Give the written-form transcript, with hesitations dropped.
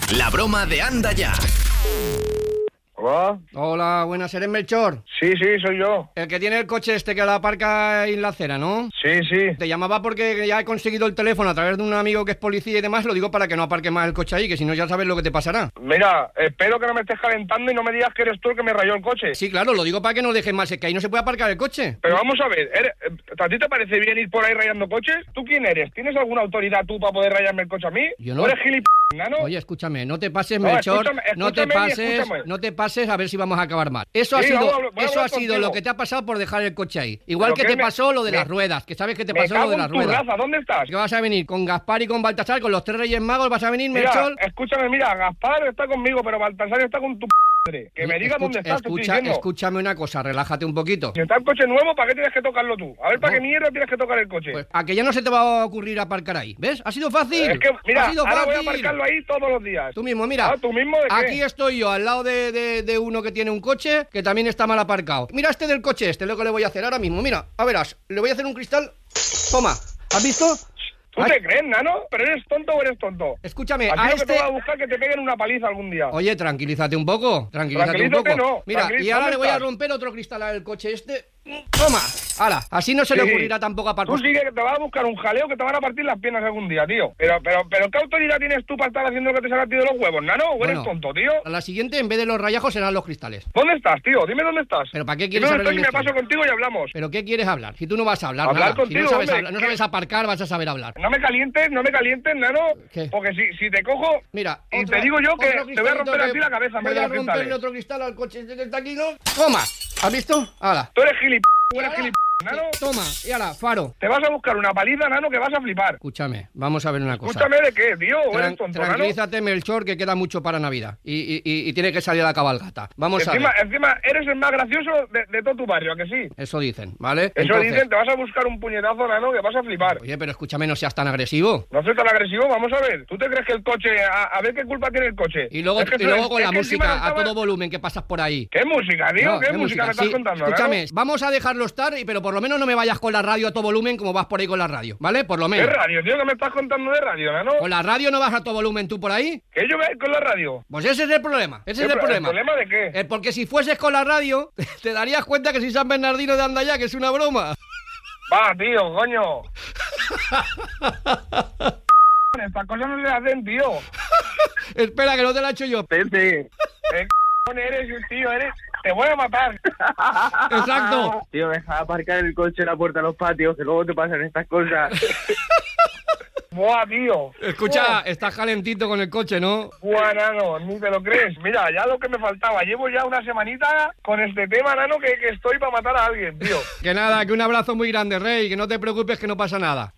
La broma de Anda Ya. Hola. Hola, buenas, ¿eres Melchor? Sí, soy yo. El que tiene el coche este que la aparca en la acera, ¿no? Sí. Te llamaba porque ya he conseguido el teléfono a través de un amigo que es policía y demás, lo digo para que no aparque más el coche ahí, que si no ya sabes lo que te pasará. Mira, espero que no me estés calentando y no me digas que eres tú el que me rayó el coche. Sí, claro, lo digo para que no dejes más, es que ahí no se puede aparcar el coche. Pero vamos a ver, ¿a ti te parece bien ir por ahí rayando coches? ¿Tú quién eres? ¿Tienes alguna autoridad tú para poder rayarme el coche a mí? Yo no. ¿O eres nano? Oye, escúchame, no te pases, Melchor, escúchame. no te pases a ver si vamos a acabar mal. Eso Sí, ha hablar sido contigo. lo que te ha pasado por dejar el coche ahí. Igual ¿Pero que qué te pasó lo de las ruedas, que sabes que te pasó lo de las ruedas. Raza, ¿dónde estás? ¿Qué vas a venir? ¿Con Gaspar y con Baltasar, con los tres Reyes Magos vas a venir, Mira, Melchor? escúchame, Gaspar está conmigo, pero Baltasar está con tu madre. Que me diga dónde estás, te estoy diciendo. Escúchame una cosa, relájate un poquito. Si está el coche nuevo, ¿para qué tienes que tocarlo tú? A ver, ¿para qué mierda tienes que tocar el coche? Pues a que ya no se te va a ocurrir aparcar ahí, ¿ves? Ha sido fácil. Es que, mira, ha sido ahora fácil. voy a aparcarlo ahí todos los días. Tú mismo, mira. ¿Tú mismo de qué? Aquí estoy yo, al lado de uno que tiene un coche que también está mal aparcado. Mira este del coche lo que le voy a hacer ahora mismo. Mira, a verás, le voy a hacer un cristal. Toma, ¿has visto? ¿Tú te crees, nano? ¿Pero eres tonto o eres tonto? Escúchame, Aquí a lo que este... te va a buscar que te peguen una paliza algún día. Oye, tranquilízate un poco, Tranquilízate, no. Mira, y ahora ¿dónde le voy a estás? romper otro cristal al coche este. Toma, ahora, así no se le ocurrirá tampoco aparcar. Tú sigue que te vas a buscar un jaleo que te van a partir las piernas algún día, tío. Pero ¿qué autoridad tienes tú para estar haciendo lo que te salga a ti de los huevos, nano? ¿O eres tonto, tío? A la siguiente, en vez de los rayajos, serán los cristales. ¿Dónde estás, tío? Dime dónde estás. ¿Pero para qué quieres Dime saber dónde estoy y me estoy? paso contigo y hablamos. ¿Pero qué quieres hablar? Si tú no vas a hablar Hablar nada. contigo, si no sabes, hombre, no sabes aparcar, vas a saber hablar. No me calientes, nano. ¿Qué? Porque si te cojo... Mira, y te digo yo que te voy a romper a ti la cabeza en vez de los voy a romperle cristales. otro cristal al coche este que está aquí, ¿no? Toma, ¿has visto? Ahora. Tú eres nano. Toma, y ahora, faro. Te vas a buscar una paliza, nano, que vas a flipar. Escúchame, vamos a ver una cosa. Escúchame de qué, tío. ¿O eres tonto, nano? Tranquilízate, Melchor, que queda mucho para Navidad. Y tiene que salir a la cabalgata. Vamos a ver. Encima, eres el más gracioso de todo tu barrio, ¿a que sí? Eso dicen, ¿vale? Eso Entonces, dicen, te vas a buscar un puñetazo, nano, que vas a flipar. Oye, pero escúchame, no seas tan agresivo. No soy tan agresivo, vamos a ver. ¿Tú te crees que el coche... A ver qué culpa tiene el coche? Y luego, Es que con la encima música estaba- a todo volumen que pasas por ahí. ¿Qué música, tío? No, ¿Qué música me estás Sí, contando, escúchame, nano? vamos a dejarlo estar, pero por lo menos no me vayas con la radio a todo volumen como vas por ahí con la radio, ¿vale? Por lo ¿Qué menos. radio, tío? ¿Qué me estás contando de radio, nano? ¿Con la radio no vas a todo volumen tú por ahí? ¿Que yo voy a ir con la radio? Pues ese es el problema, ese es el ¿El problema. problema de qué? Porque si fueses con la radio, te darías cuenta que si San Bernardino de Anda Ya, que es una broma. Va, tío, coño. Estas cosas no se hacen, tío. Espera, que no te la he hecho yo. Pepe. Eres, tío, eres... Te voy a matar. Exacto. Tío, deja de aparcar el coche en la puerta de los patios, que luego te pasan estas cosas. Buah, tío. Escucha, estás calentito con el coche, ¿no? Buah, nano, ni te lo crees. Mira, ya lo que me faltaba. Llevo ya una semanita con este tema, nano, que estoy para matar a alguien, tío. Que nada, que un abrazo muy grande, Rey, que no te preocupes que no pasa nada.